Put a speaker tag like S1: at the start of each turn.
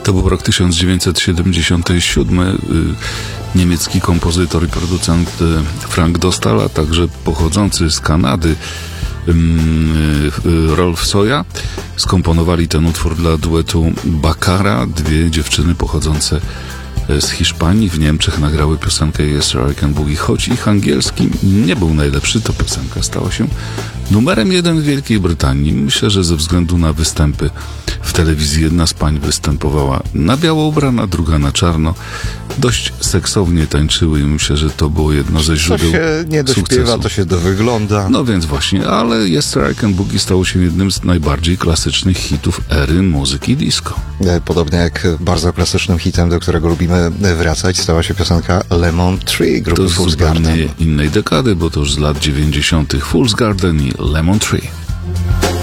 S1: To był rok 1977. Niemiecki kompozytor i producent Frank Dostal, a także pochodzący z Kanady Rolf Soja skomponowali ten utwór dla duetu Baccara. Dwie dziewczyny pochodzące z Hiszpanii w Niemczech nagrały piosenkę Yes Sir I Can Boogie. Choć ich angielski nie był najlepszy, to piosenka stała się numerem 1 w Wielkiej Brytanii. Myślę, że ze względu na występy w telewizji jedna z pań występowała na biało ubrana, druga na czarno. Dość seksownie tańczyły i myślę, że to było jedno ze źródeł
S2: sukcesu. To się nie dośpiewa, to się dowygląda.
S1: No więc właśnie, ale Yes Sir I Can Boogie stało się jednym z najbardziej klasycznych hitów ery muzyki disco.
S2: Podobnie jak bardzo klasycznym hitem, do którego lubimy wracać, stała się piosenka Lemon Tree grupy
S1: To z
S2: Fool's Garden.
S1: zupełnie innej dekady, bo to już z lat 90. Fool's Garden i Lemon Tree.